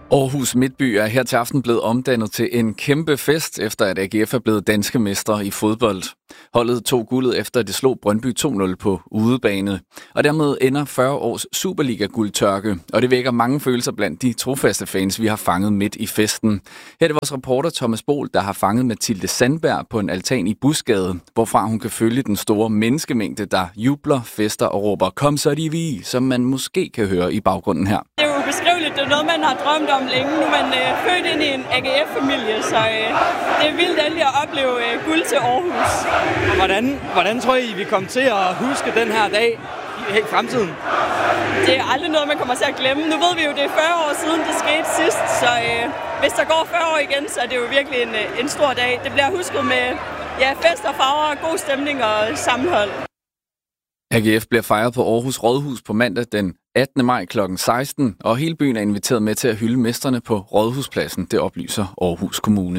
Aarhus Midtby er her til aften blevet omdannet til en kæmpe fest, efter at AGF er blevet danske mestre i fodbold. Holdet tog guldet efter, at det slog Brøndby 2-0 på udebane. Og dermed ender 40 års Superliga-guldtørke, og det vækker mange følelser blandt de trofaste fans, vi har fanget midt i festen. Her er det vores reporter Thomas Bohl, der har fanget Mathilde Sandberg på en altan i Busgade, hvorfra hun kan følge den store menneskemængde, der jubler, fester og råber "Kom så de vi", som man måske kan høre i baggrunden her. Det er jo ubeskriveligt. Det er noget, man har drømt om længe. Nu er man født ind i en AGF-familie, så det er vildt endelig at opleve guld til Aarhus. Hvordan tror I, vi kommer til at huske den her dag i fremtiden? Det er aldrig noget, man kommer til at glemme. Nu ved vi jo, det er 40 år siden, det skete sidst, så hvis der går 40 år igen, så er det jo virkelig en stor dag. Det bliver husket med fest og farver, god stemning og sammenhold. AGF bliver fejret på Aarhus Rådhus på mandag den 18. maj kl. 16, og hele byen er inviteret med til at hylde mestrene på Rådhuspladsen, det oplyser Aarhus Kommune.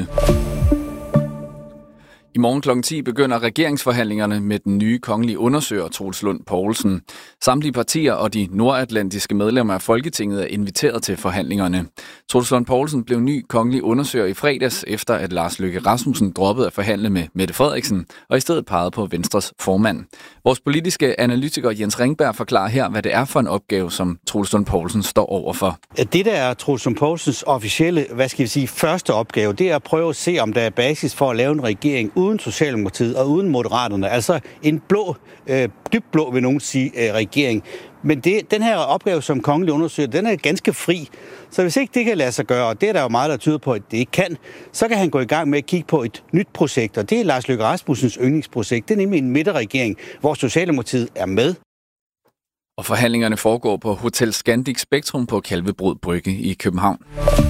I morgen kl. 10 begynder regeringsforhandlingerne med den nye kongelige undersøger Troels Lund Poulsen. Samtlige partier og de nordatlantiske medlemmer af Folketinget er inviteret til forhandlingerne. Troels Lund Poulsen blev ny kongelig undersøger i fredags, efter at Lars Løkke Rasmussen droppede at forhandle med Mette Frederiksen, og i stedet pegede på Venstres formand. Vores politiske analytiker Jens Ringberg forklarer her, hvad det er for en opgave, som Troels Lund Poulsen står overfor. Det, der er Troels Lund Poulsens officielle, første opgave, det er at prøve at se, om der er basis for at lave en regering uden Socialdemokratiet og uden Moderaterne. Altså en blå, dybt blå, vil nogen sige, regering. Men den her opgave som kongelig undersøger, den er ganske fri. Så hvis ikke det kan lade sig gøre, og det er der jo meget, der tyder på, at det ikke kan, så kan han gå i gang med at kigge på et nyt projekt, og det er Lars Løkke Rasmussens yndlingsprojekt. Det er nemlig en midterregering, hvor Socialdemokratiet er med. Og forhandlingerne foregår på Hotel Scandic Spektrum på Kalvebrud Brygge i København.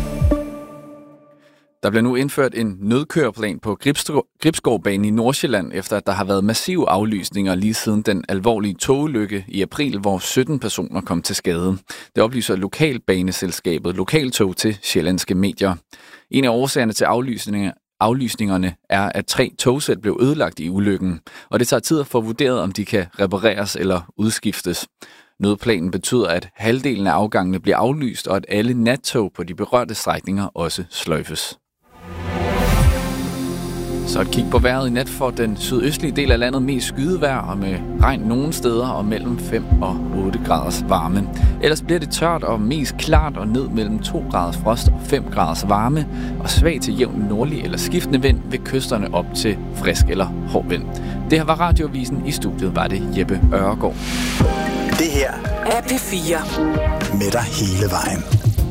Der bliver nu indført en nødkøreplan på Gribsgårdbanen i Nordsjælland, efter at der har været massive aflysninger lige siden den alvorlige togulykke i april, hvor 17 personer kom til skade. Det oplyser lokalbaneselskabet Lokaltog til sjællandske medier. En af årsagerne til aflysningerne er, at 3 togsæt blev ødelagt i ulykken, og det tager tid at få vurderet, om de kan repareres eller udskiftes. Nødplanen betyder, at halvdelen af afgangene bliver aflyst, og at alle nattog på de berørte strækninger også sløjfes. Så et kig på vejret i nat for den sydøstlige del af landet mest skydevejr og med regn nogle steder og mellem 5 og 8 graders varme. Ellers bliver det tørt og mest klart og ned mellem 2 graders frost og 5 graders varme og svag til jævn nordlig eller skiftende vind ved kysterne op til frisk eller hård vind. Det her var Radioavisen. I studiet var det Jeppe Øregaard. Det her er P4 med dig hele vejen.